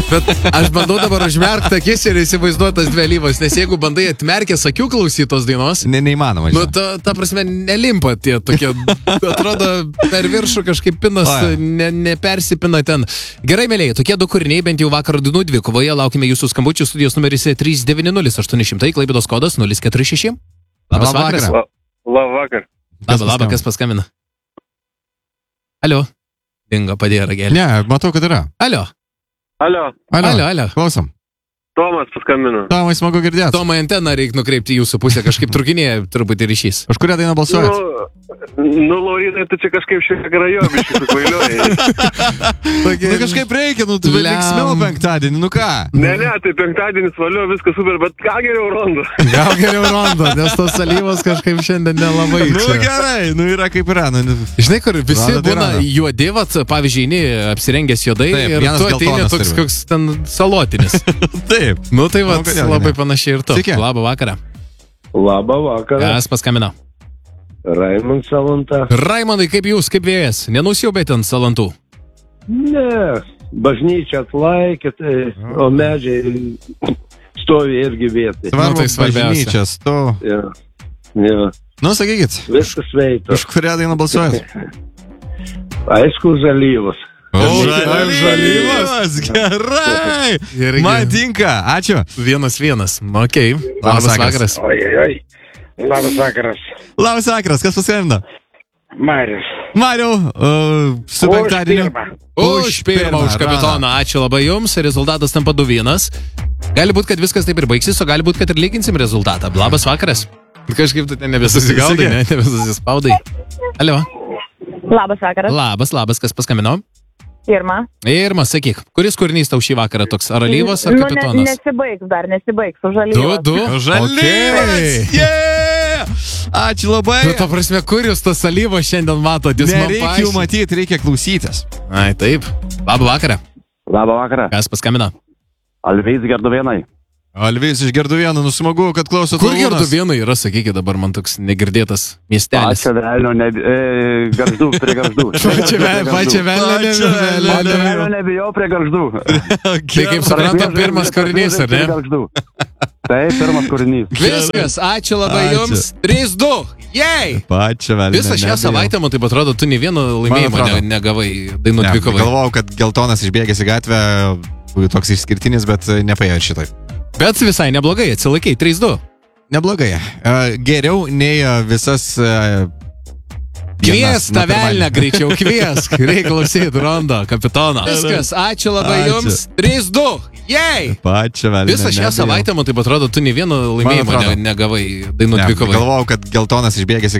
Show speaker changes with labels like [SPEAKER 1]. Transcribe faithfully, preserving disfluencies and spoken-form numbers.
[SPEAKER 1] Bet aš bandau dabar užmerkti akis ir įsivaizduotas dvi alyvos, nes jeigu bandai atmerkęs akių klausytos dainos,
[SPEAKER 2] ne, neįmanoma.
[SPEAKER 1] Nu, ta, ta prasme, nelimpa tie tokie, atrodo, per viršų kažkaip pinas ne, nepersipina ten. Gerai, mėlėjai, tokie du kūriniai, bent jau vakar dainų dvikovoje, laukime jūsų skambučių, studijos numeris trys devyni nulis aštuoni šimtai, Klaipėdos kodas nulis keturi šeši. Labas vakaras.
[SPEAKER 3] La, labas vakar.
[SPEAKER 1] Labas, labas, kas paskambina? Alio. Dingo, padėjo ragelį.
[SPEAKER 2] Ne, matau, kad yra.
[SPEAKER 1] Alio.
[SPEAKER 3] Alio.
[SPEAKER 1] Alio, alio. alio.
[SPEAKER 2] Klausom.
[SPEAKER 3] Tomas paskambino.
[SPEAKER 2] Tomai, smagu girdėti.
[SPEAKER 1] Tomai, anteną reikia nukreipti jūsų pusę, kažkaip trukinėje truputį ryšys.
[SPEAKER 2] Už kurią dainą balsuojat?
[SPEAKER 3] Nu, nu Laurinai, tu čia kažkaip šiek tiek rajobiškai sukvailiuoji.
[SPEAKER 2] Nu kažkaip reikia, nu tu linksmiau penktadienį, nu ką?
[SPEAKER 3] Ne, ne, tai penktadienis valio, viskas super, bet ką geriau rondo?
[SPEAKER 1] Gal geriau rondo, nes tos alyvos kažkaip šiandien nelabai.
[SPEAKER 2] Nu gerai, nu yra kaip yra. Nu,
[SPEAKER 1] žinai, kur visi
[SPEAKER 2] randa,
[SPEAKER 1] būna
[SPEAKER 2] randa.
[SPEAKER 1] Juodi, vat, pavyzdžiui, eini apsirengęs juodai.
[SPEAKER 2] Taip,
[SPEAKER 1] ir
[SPEAKER 2] vienas
[SPEAKER 1] tu ateini
[SPEAKER 2] geltonas
[SPEAKER 1] toks
[SPEAKER 2] turi
[SPEAKER 1] koks ten salotinis.
[SPEAKER 2] Taip.
[SPEAKER 1] Nu tai va,
[SPEAKER 2] Nu,
[SPEAKER 1] labai panašiai ir tu.
[SPEAKER 2] Sveiki.
[SPEAKER 1] Labą vakarą.
[SPEAKER 3] Labą vakarą.
[SPEAKER 1] Kas paskambino?
[SPEAKER 3] Raimond Salanta.
[SPEAKER 1] Raimondai, kaip jūs, kaip vėjas? Nenusiaubėte ant salantų?
[SPEAKER 3] Ne, bažnyčia atlaikė, tai, o medžiai stovi irgi vietai.
[SPEAKER 2] Svarbu,
[SPEAKER 1] Nu, tai svarbiausia.
[SPEAKER 2] bažnyčias, tu.
[SPEAKER 3] Ja, ja.
[SPEAKER 2] Nu, sakykit,
[SPEAKER 3] Viskas veita.
[SPEAKER 2] už kurią dainą balsuojat?
[SPEAKER 3] Aišku, žalyvos.
[SPEAKER 2] Žalyvas, gerai.
[SPEAKER 1] Irgi.
[SPEAKER 2] Man tinka, ačiū.
[SPEAKER 1] Vienas vienas. Okei. Okay.
[SPEAKER 2] Labas
[SPEAKER 1] Labas
[SPEAKER 2] vakaras.
[SPEAKER 1] vakaras.
[SPEAKER 3] Oi, oi, oi. Labas vakaras.
[SPEAKER 2] Labas vakaras, kas paskambino?
[SPEAKER 3] Marius.
[SPEAKER 2] Mariau, uh, su penktadieniu.
[SPEAKER 1] Už pirmą, už kapitoną. Ačiū labai jums. Rezultatas tampa du vienas. Gali būti, kad viskas taip ir baigsis, o gali būti, kad ir lyginsim rezultatą. Labas vakaras. Kažkaip tu ten nebesusigaudai, ne? Nebesusispaudai. Alio.
[SPEAKER 4] Labas vakaras.
[SPEAKER 1] Labas, labas, kas paskambino?
[SPEAKER 4] Irma.
[SPEAKER 1] Irma, sakyk, kuris kūrinys tau šį vakarą toks? Ar alyvos, ar kapitonas?
[SPEAKER 4] Nu, ne, nesibaigs dar, nesibaigs. Už
[SPEAKER 1] Du,
[SPEAKER 4] alyvos.
[SPEAKER 1] du.
[SPEAKER 2] Žalyvas,
[SPEAKER 1] Okay.
[SPEAKER 2] yeah! Ačiū labai.
[SPEAKER 1] Nu, ta prasme, kur jūs tas alyvos šiandien matot? Jūs man
[SPEAKER 2] Nereikia jų
[SPEAKER 1] paaiškinkit.
[SPEAKER 2] matyti, reikia klausytis.
[SPEAKER 1] Ai, taip. Labą vakarą.
[SPEAKER 5] Labą vakarą.
[SPEAKER 1] Kas paskambino?
[SPEAKER 5] Alvys Gerduvėnai.
[SPEAKER 2] Alvys iš Gerduvėnų, nusmagu, kad klausot.
[SPEAKER 1] Kur Gerduvėnai yra, sakykit, dabar man toks negirdėtas miestelis.
[SPEAKER 5] Pačia velnio, ne, e, garždų, prie garždų.
[SPEAKER 1] Pačia velnio, pačia velnio,
[SPEAKER 5] Pačia velnio
[SPEAKER 1] velnio.
[SPEAKER 5] nebijau prie garždų.
[SPEAKER 1] Tai kaip suprantam, pirmas kūrinys, ar ne?
[SPEAKER 5] Taip, pirmas kūrinys.
[SPEAKER 1] Viskas, ačiū labai
[SPEAKER 2] Ačiū.
[SPEAKER 1] jums. trys du. Jei!
[SPEAKER 2] Pačia velnio.
[SPEAKER 1] Visą šią
[SPEAKER 2] nebijau.
[SPEAKER 1] savaitę, man taip atrodo, tu nei vieno laimėjimo
[SPEAKER 2] Man atrodo.
[SPEAKER 1] ne, negavai dainų
[SPEAKER 2] Ne,
[SPEAKER 1] dvikovai.
[SPEAKER 2] galvojau, kad geltonas išbėgęs į gatvę, toks išskirtinis, bet nepaėjo šitai.
[SPEAKER 1] Bet visai neblogai, atsilaikai, trys du.
[SPEAKER 2] Neblogai. Uh, geriau nei uh, visas... Uh,
[SPEAKER 1] Kvies tą
[SPEAKER 2] dienas nuo
[SPEAKER 1] velnę
[SPEAKER 2] pirmadienio.
[SPEAKER 1] greičiau, kviesk. Reikia klausyti, rondo, kapitono. Viskas, ačiū labai
[SPEAKER 2] Ačiū.
[SPEAKER 1] jums. trys du. Jei!
[SPEAKER 2] Pačia velnio.
[SPEAKER 1] Visą šią
[SPEAKER 2] nebijau.
[SPEAKER 1] savaitę, man taip atrodo, tu nei vieno laimėjimo
[SPEAKER 2] atrodo.
[SPEAKER 1] ne, negavai dainų
[SPEAKER 2] Ne,
[SPEAKER 1] dvikovai.
[SPEAKER 2] galvojau, kad geltonas išbėgęs į